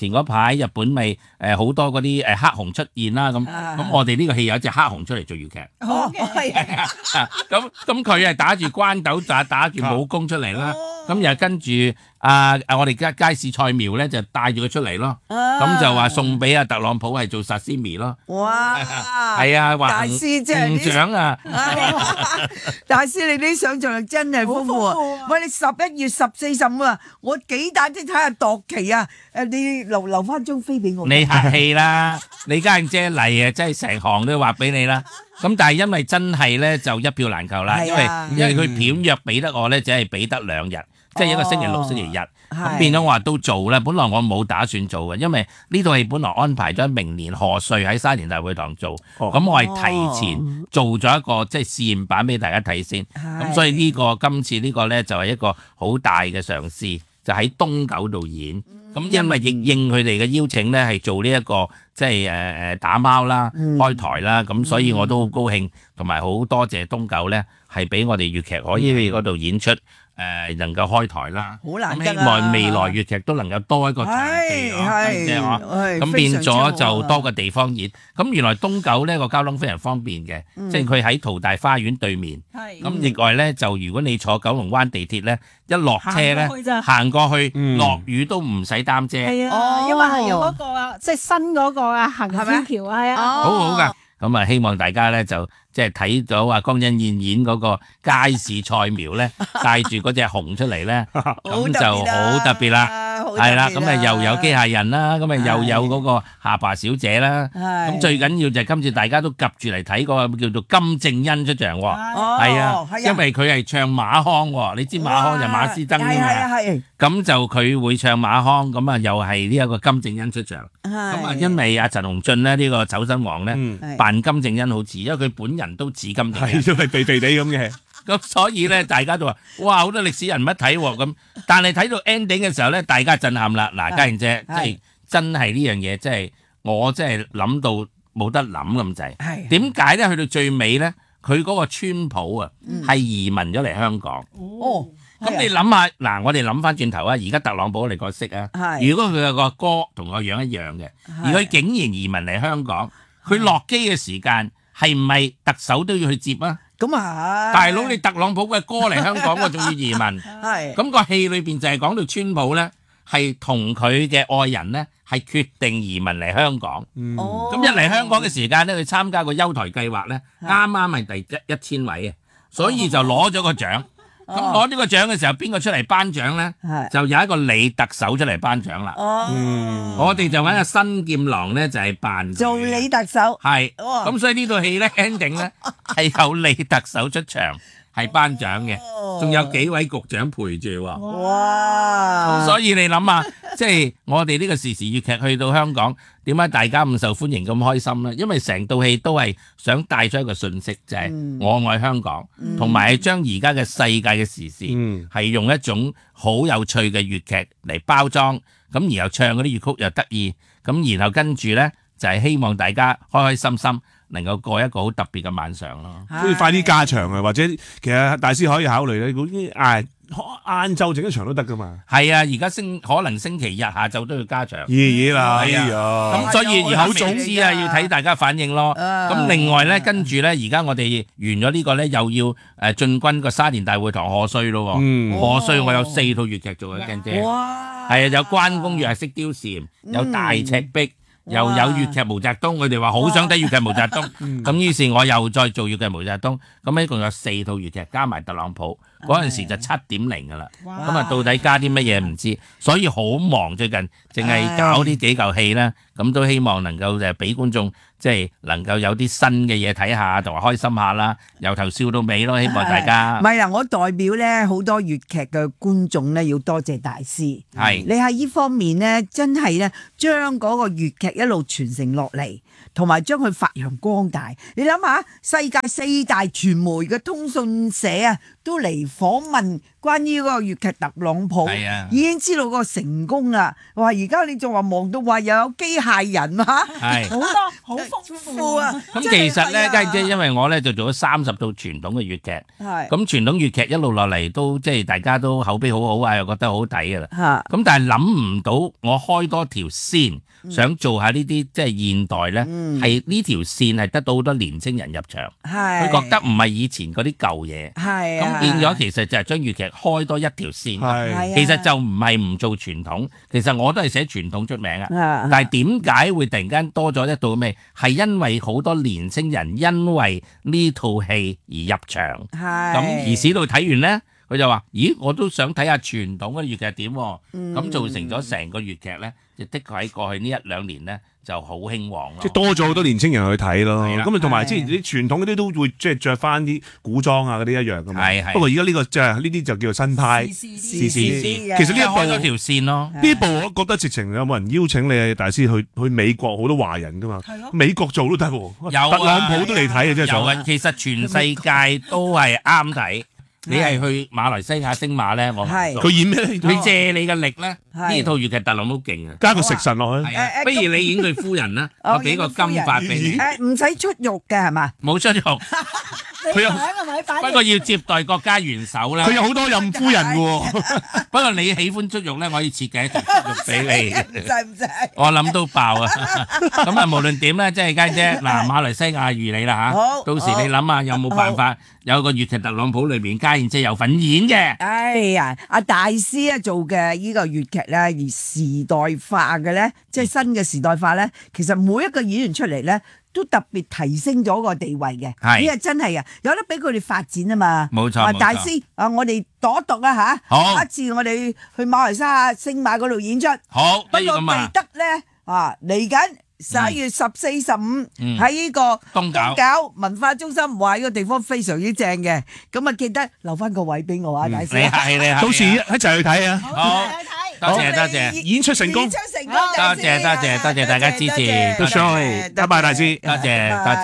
前嗰排日本咪好多嗰啲黑熊出現啦，咁我哋呢個戲有一隻黑熊出嚟做粵劇。 係咁佢係打住關斗打住武功出嚟啦，咁又跟住我哋街市菜苗咧就帶住佢出嚟咯，咁就話送俾特朗普係做沙司米咯。 哇！ 係啊，話大師即係唔獎啊！ 大師你啲想像力真係豐富啊！喂，你11月14、15啊，我幾大啲睇下度期啊！你留翻張飛俾我。 你客氣啦，你家姐嚟啊，真係成行都畫俾你啦。咁但係因為真係咧就一票難求啦，因為佢片約俾得我咧，只係俾得2日，即係一個星期六、星期日，咁變咗我話都做啦。本來我冇打算做嘅，因為呢套戲本來安排咗明年賀歲喺沙田大會堂做，咁我係提前做咗一個即係試驗版俾大家睇先。咁所以今次呢個咧就係一個好大嘅嘗試，就喺東九度演。咁因為應佢哋嘅邀請咧，係做呢一個即係打貓啦、開台啦，咁所以我都好高興，同埋好多謝東九咧，係俾我哋粵劇可以喺嗰度演出，能夠開台啦。 好難得啊！ 咁希望未來粵劇都能夠多一個場地，咁變咗就多個地方演。咁原來東九呢個交通非常方便嘅，即係佢喺淘大花園對面。咁另外咧就如果你坐九龍灣地鐵咧，一落車咧行過去，落雨都唔使擔遮。 係啊，因為係嗰個即係新嗰個行天橋啊，係啊， 好好㗎。咁啊，希望大家咧就即係睇到江欣燕演嗰個街市菜苗咧，帶住嗰隻熊出嚟咧，咁就好特別啦。係啦，咁啊又有機械人啦，咁啊又有嗰個下巴小姐啦。咁最緊要就係今次大家都夾住嚟睇個叫做金正恩出場喎。係啊，因為佢係唱馬腔喎，你知馬腔就馬師曾㗎嘛。咁就佢會唱馬腔，咁啊又係呢一個金正恩出場。咁啊，因為阿陳鴻俊咧呢個丑身王咧扮金正恩好似，因為佢本人都似金正恩， 係都係肥肥地咁嘅。 咁所以咧，大家都話哇，好多歷史人物睇喎咁。但係睇到 ending 嘅時候咧，大家震撼啦。嗱，嘉燕姐，即係真係呢樣嘢，即係我真係諗到冇得諗咁滯。點解咧？去到最尾咧，佢嗰個川普啊，係移民咗嚟香港。咁你諗下，嗱，我哋諗翻轉頭啊，而家特朗普嚟個識啊，如果佢有個哥同個樣一樣嘅，而佢竟然移民嚟香港，佢落機嘅時間係唔係特首都要去接啊？ 咁啊， 大佬你特朗普嘅哥嚟香港，我仲要移民，咁個戲裏邊就係講到川普咧，係同佢嘅愛人咧係決定移民嚟香港。咁一嚟香港嘅時間咧，佢參加個優台計劃咧，啱啱係第1000位啊，所以就攞咗個獎。咁攞呢個獎嘅時候，邊個出嚟頒獎咧？就有一個李特首出嚟頒獎啦。我哋就揾個新劍郎咧，就係扮做李特首。 係，咁所以呢套戲咧 ending 咧係有李特首出場，係頒獎嘅，仲有幾位局長陪住喎。哇！所以你諗下，即係我哋呢個時事粵劇去到香港，點解大家咁受歡迎咁開心咧？因為成套戲都係想帶出一個訊息，就係我愛香港，同埋係將而家嘅世界嘅時事係用一種好有趣嘅粵劇嚟包裝，咁然後唱嗰啲粵曲又得意，咁然後跟住咧就係希望大家開開心心能夠過一個好特別嘅晚上咯。 可以快啲加場啊，或者其實大師可以考慮咧，嗰啲晏晝整一場都得噶嘛。 係啊，而家可能星期日下晝都要加場。 嘢啦， 咁所以而好總之啊，要睇大家反應咯。咁另外咧，跟住咧，而家我哋完咗呢個咧，又要進軍個沙田大會堂賀歲咯。賀歲我有4套粵劇做嘅，驚姐。哇！係啊，有關公若係識貂蟬，有大赤壁。又有粵劇毛澤東，佢哋話好想睇粵劇毛澤東，咁於是我又再做粵劇毛澤東，咁一共有4套粵劇，加埋特朗普嗰陣時就7.0㗎啦。咁啊，到底加啲乜嘢唔知，所以好忙最近，淨係搞呢幾嚿戲啦。咁都希望能夠就俾觀眾即係能夠有啲新嘅嘢睇下，同埋開心下啦，由頭笑到尾咯。希望大家唔係啦，我代表咧好多粵劇嘅觀眾咧，要多謝大師。係你喺呢方面咧，真係咧將嗰個粵劇一路傳承落嚟，同埋將佢發揚光大。你諗下，世界4大傳媒嘅通訊社啊，都嚟訪問關於嗰個粵劇特朗普，已經知道個成功啦。話而家你仲話忙到話又有機械人啊， 好多好豐富啊！ 咁其實咧，家姐因為我咧就做咗30套傳統嘅粵劇，咁傳統粵劇一路落嚟都即係大家都口碑好好啊，又覺得好睇噶啦。咁但係諗唔到我開多條線，想做下呢啲即係現代咧，係呢條線係得到好多年青人入場，佢覺得唔係以前嗰啲舊嘢，咁變咗其實就係將粵劇開多一條線。其實就唔係唔做傳統，其實我都係寫傳統出名啊。但係點解會突然間多咗一道咩？係因為好多年青人因為呢套戲而入場，咁而使到睇完咧，佢就話：咦，我都想睇下傳統嘅粵劇點喎。咁造成咗成個粵劇咧，就的確喺過去呢1-2年咧就好興旺咯。 即係多咗好多年青人去睇咯。咁啊，同埋之前啲傳統嗰啲都會即係着翻啲古裝啊嗰啲一樣噶嘛。不過而家呢個即係呢啲就叫做新派。其實呢一部開多條線咯。 呢部我覺得直情有冇人邀請你大師去美國好多華人噶嘛？美國做都得喎。 有特朗普都嚟睇啊，真係有啊。其實全世界都係啱睇。你係去馬來西亞星馬咧， 佢演咩咧？ 佢借你嘅力咧，呢套粵劇特朗普勁啊！ 加個食神落去。 不如你演佢夫人啦，我俾個金髮俾你。 唔使出肉嘅係嘛？ 冇出肉。佢有，不過要接待國家元首咧。 佢有好多任夫人嘅喎。 不過你喜歡出肉咧，我可以設計一條出肉俾你。 唔使。 我諗都爆啊！咁啊，無論點咧，即係家姐嗱，馬來西亞預你啦嚇。到時你諗下有冇辦法有個粵劇特朗普裏邊家燕姐有份演嘅。 哎呀，阿大師啊做嘅呢個粵劇咧，而時代化嘅咧，即係新嘅時代化咧，其實每一個演員出嚟咧，都特別提升咗個地位嘅，呢個真係啊，有得俾佢哋發展啊嘛。 冇錯， 大師啊，我哋度一度啊嚇，下一次我哋去馬來西亞星馬嗰度演出。 好， 不過記得咧啊，嚟緊11月14、15喺呢個東搞文化中心，哇！呢個地方非常之正嘅，咁啊記得留翻個位俾我啊，大師。 你到時一齊去睇啊！ 好，多謝， 演出成功， 多謝大家支持， 拜拜，大師， 多謝。